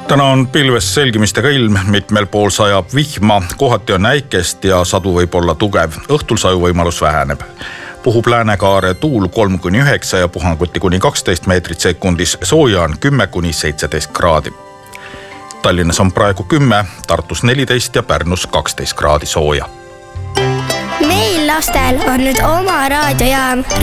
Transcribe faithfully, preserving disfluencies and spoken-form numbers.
Täna on pilves selgimistega ilm, mitmel pool sajab vihma, kohati on äikest ja sadu võib olla tugev. Õhtul sajuvõimalus väheneb. Puhub läänekaare tuul kolm kuni üheksa ja puhanguti kuni kaksteist meetrit sekundis, sooja on kümme kuni seitseteist kraadi. Tallinnas on praegu kümme, Tartus neliteist ja Pärnus kaksteist kraadi sooja. Meil lastel on nüüd oma raadiojaam